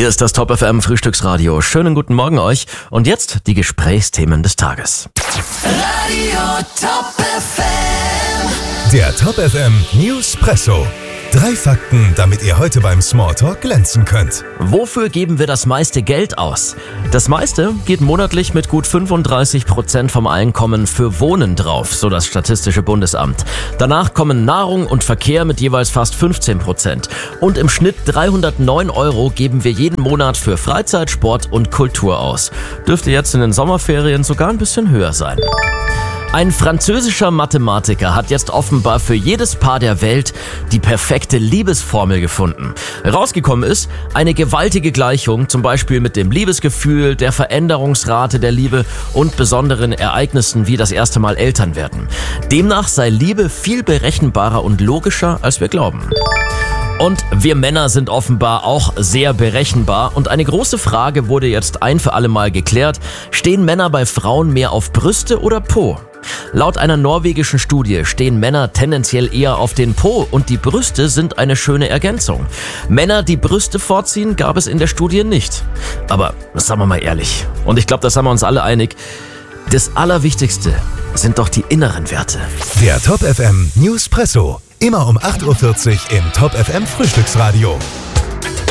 Hier ist das Top FM Frühstücksradio. Schönen guten Morgen euch. Und jetzt die Gesprächsthemen des Tages. Radio Top FM. Der Top FM Newspresso. 3 Fakten, damit ihr heute beim Smalltalk glänzen könnt. Wofür geben wir das meiste Geld aus? Das meiste geht monatlich mit gut 35% vom Einkommen für Wohnen drauf, so das Statistische Bundesamt. Danach kommen Nahrung und Verkehr mit jeweils fast 15%. Und im Schnitt 309 € geben wir jeden Monat für Freizeit, Sport und Kultur aus. Dürfte jetzt in den Sommerferien sogar ein bisschen höher sein. Ein französischer Mathematiker hat jetzt offenbar für jedes Paar der Welt die perfekte Liebesformel gefunden. Rausgekommen ist eine gewaltige Gleichung, zum Beispiel mit dem Liebesgefühl, der Veränderungsrate der Liebe und besonderen Ereignissen wie das erste Mal Eltern werden. Demnach sei Liebe viel berechenbarer und logischer, als wir glauben. Und wir Männer sind offenbar auch sehr berechenbar. Und eine große Frage wurde jetzt ein für alle Mal geklärt. Stehen Männer bei Frauen mehr auf Brüste oder Po? Laut einer norwegischen Studie stehen Männer tendenziell eher auf den Po und die Brüste sind eine schöne Ergänzung. Männer, die Brüste vorziehen, gab es in der Studie nicht. Aber sagen wir mal ehrlich, und ich glaube, da sind wir uns alle einig, das Allerwichtigste sind doch die inneren Werte. Der Top FM Newspresso. Immer um 8:40 Uhr im Top FM Frühstücksradio.